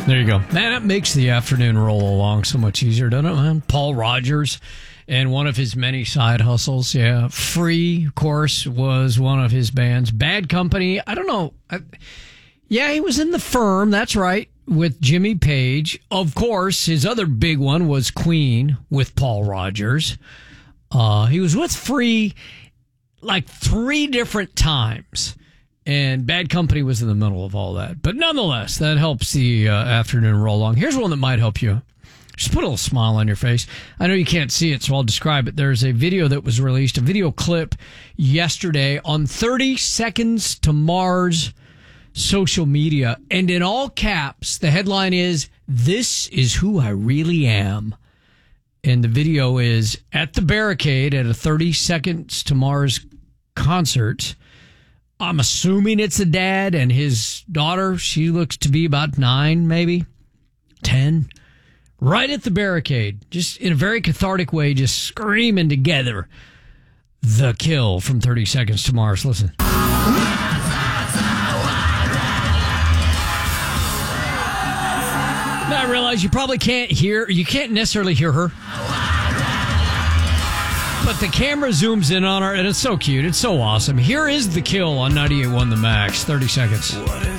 There you go. Man, that makes the afternoon roll along so much easier, doesn't it, man? Paul Rogers and one of his many side hustles. Yeah. Free, of course, was one of his bands. Bad Company, I don't know. Yeah, he was in The Firm. That's right. With Jimmy Page. Of course, his other big one was Queen with Paul Rogers. He was with Free like 3 different times. And Bad Company was in the middle of all that. But nonetheless, that helps the afternoon roll along. Here's one that might help you. Just put a little smile on your face. I know you can't see it, so I'll describe it. There's a video that was released, a video clip yesterday on 30 Seconds to Mars social media. And in all caps, the headline is, "This is who I really am." And the video is at the Barricade at a 30 Seconds to Mars concert. I'm assuming it's a dad and his daughter. She looks to be about 9, maybe 10. Right at the Barricade, just in a very cathartic way, just screaming together The Kill from 30 Seconds to Mars. Listen. Now I realize you probably can't necessarily hear her. But the camera zooms in on her, and it's so cute. It's so awesome. Here is The Kill on 98.1 The Max. 30 seconds.